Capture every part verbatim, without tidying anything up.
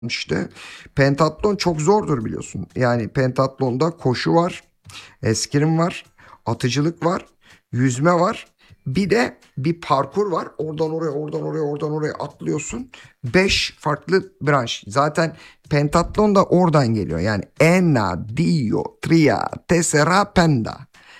İşte pentatlon çok zordur biliyorsun. Yani pentatlonda koşu var, eskrim var, atıcılık var, yüzme var. Bir de bir parkur var. Oradan oraya, oradan oraya, oradan oraya atlıyorsun. Beş farklı branş. Zaten pentatlon da oradan geliyor. Yani enna, dio, tria, tessera, penta.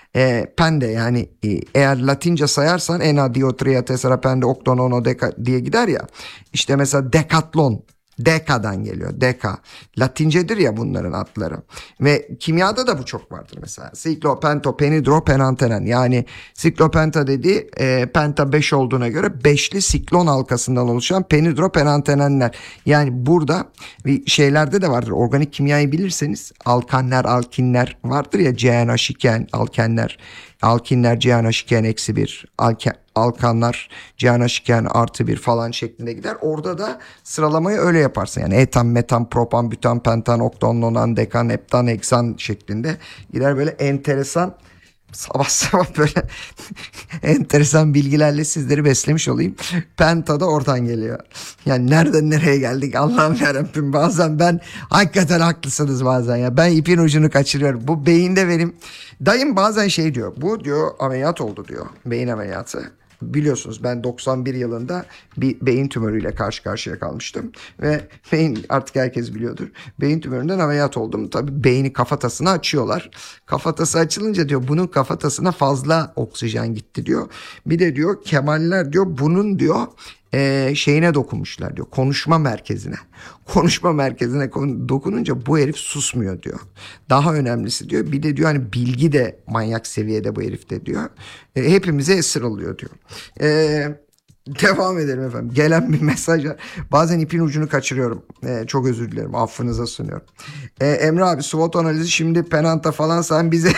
E, pende yani e, eğer Latince sayarsan enna, dio, tria, tessera, pende, octo, nono, deka diye gider ya. İşte mesela dekatlon. Deka'dan geliyor. Deka. Latincedir ya bunların adları. Ve kimyada da bu çok vardır mesela. Siklopento, penidro, penantenen. Yani siklopenta dediği e, penta beş olduğuna göre beşli siklon halkasından oluşan penidro, penantenenler. Yani burada bir şeylerde de vardır. Organik kimyayı bilirseniz alkanlar, alkinler vardır ya, C N H iki, alkenler. Alkinler C N H iki eksi bir, alken, alkanlar C N H iki artı bir falan şeklinde gider. Orada da sıralamayı öyle yaparsın. Yani etan, metan, propan, bütan, pentan, oktan, nonan, dekan, heptan, heksan şeklinde gider. Böyle enteresan, sabah sabah böyle enteresan bilgilerle sizleri beslemiş olayım. Penta da oradan geliyor. Yani nereden nereye geldik Allah'ım yarabbim, bazen ben hakikaten haklısınız bazen ya. Ben ipin ucunu kaçırıyorum. Bu beyinde benim dayım bazen şey diyor. Bu diyor ameliyat oldu diyor. Beyin ameliyatı. Biliyorsunuz ben doksan bir yılında bir beyin tümörüyle karşı karşıya kalmıştım. Ve beyin, artık herkes biliyordur, beyin tümöründen ameliyat oldum. Tabii beyni, kafatasını açıyorlar. Kafatası açılınca diyor bunun kafatasına fazla oksijen gitti diyor. Bir de diyor Kemaller diyor bunun diyor e, şeyine dokunmuşlar diyor. Konuşma merkezine. Konuşma merkezine dokununca bu herif susmuyor diyor. Daha önemlisi diyor, bir de diyor hani bilgi de manyak seviyede bu herifte diyor. E, hepimize esir alıyor diyor. Eee Devam edelim efendim. Gelen bir mesaj var. Bazen ipin ucunu kaçırıyorum. Ee, çok özür dilerim. Affınıza sunuyorum. Ee, Emre abi, SWOT analizi şimdi Penanta falan sen bize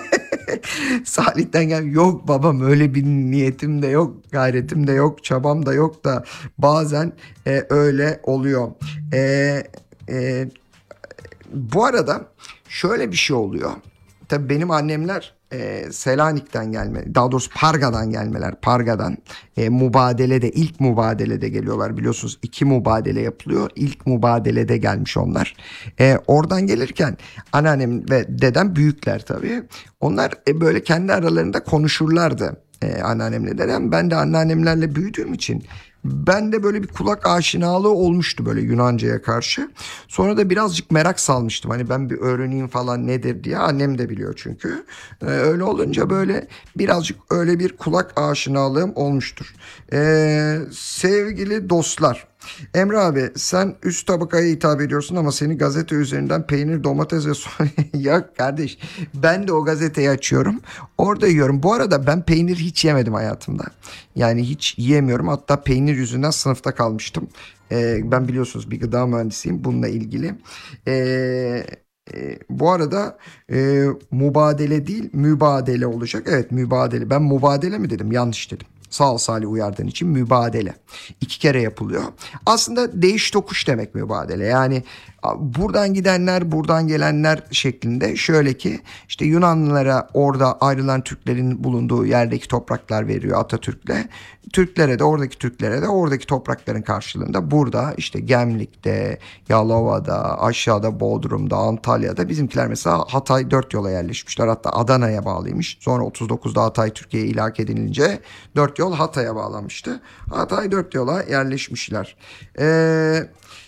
Salih'ten gel. Yok babam, öyle bir niyetim de yok. Gayretim de yok. Çabam da yok da bazen e, öyle oluyor. E, e, Bu arada şöyle bir şey oluyor. Tabii benim annemler e, Selanik'ten gelme, daha doğrusu Parga'dan gelmeler. Parga'dan e, mübadelede, ilk mübadelede geliyorlar. Biliyorsunuz iki mübadele yapılıyor. İlk mübadelede gelmiş onlar. E, oradan gelirken anneannem ve dedem büyükler tabii. Onlar e, böyle kendi aralarında konuşurlardı. E, anneannemle dedem. Ben de anneannemlerle büyüdüğüm için ben de böyle bir kulak aşinalığı olmuştu böyle Yunanca'ya karşı. Sonra da birazcık merak salmıştım. Hani ben bir öğreneyim falan nedir diye. Annem de biliyor çünkü. Ee, öyle olunca böyle birazcık öyle bir kulak aşinalığım olmuştur. Ee, sevgili dostlar. Emre abi, sen üst tabakaya hitap ediyorsun ama seni gazete üzerinden peynir, domates ve soğan... Ya kardeş, ben de o gazeteyi açıyorum. Orada yiyorum. Bu arada ben peynir hiç yemedim hayatımda. Yani hiç yiyemiyorum. Hatta peynir yüzünden sınıfta kalmıştım. Ee, ben biliyorsunuz bir gıda mühendisiyim bununla ilgili. Ee, e, bu arada e, mübadele değil mübadele olacak. Evet, mübadele. Ben mübadele mi dedim? Yanlış dedim. Sağ ol Salih uyardığın için. Mübadele. İki kere yapılıyor. Aslında değiş tokuş demek mübadele. Yani buradan gidenler, buradan gelenler şeklinde. Şöyle ki işte Yunanlılara orada ayrılan Türklerin bulunduğu yerdeki topraklar veriyor Atatürk'le. Türklere de, oradaki Türklere de oradaki toprakların karşılığında burada işte Gemlik'te, Yalova'da, aşağıda Bodrum'da, Antalya'da, bizimkiler mesela Hatay dört yola yerleşmişler. Hatta Adana'ya bağlıymış. Sonra otuz dokuzda Hatay Türkiye'ye ilhak edilince dört yol Hatay'a bağlanmıştı. Hatay dört yola yerleşmişler. Eee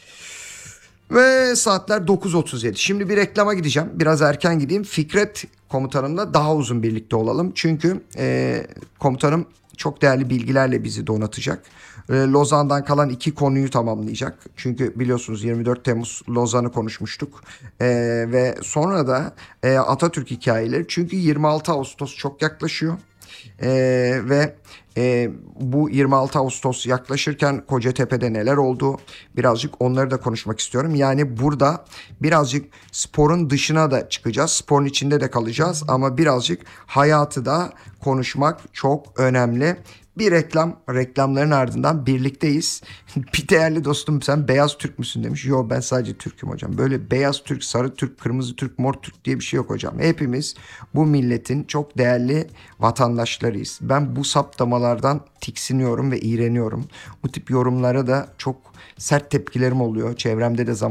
ve saatler dokuz otuz yedi. Şimdi bir reklama gideceğim. Biraz erken gideyim. Fikret komutanımla daha uzun birlikte olalım. Çünkü e, komutanım çok değerli bilgilerle bizi donatacak. E, Lozan'dan kalan iki konuyu tamamlayacak. Çünkü biliyorsunuz yirmi dört Temmuz Lozan'ı konuşmuştuk. E, ve sonra da e, Atatürk hikayeleri. Çünkü yirmi altı Ağustos çok yaklaşıyor. Ee, ve e, bu yirmi altı Ağustos yaklaşırken Kocatepe'de neler oldu, birazcık onları da konuşmak istiyorum. Yani burada birazcık sporun dışına da çıkacağız, sporun içinde de kalacağız ama birazcık hayatı da konuşmak çok önemli Bir reklam, reklamların ardından birlikteyiz. Bir değerli dostum sen beyaz Türk müsün demiş. Yo ben sadece Türk'üm hocam. Böyle beyaz Türk, sarı Türk, kırmızı Türk, mor Türk diye bir şey yok hocam. Hepimiz bu milletin çok değerli vatandaşlarıyız. Ben bu saptamalardan tiksiniyorum ve iğreniyorum. Bu tip yorumlara da çok sert tepkilerim oluyor. Çevremde de zaman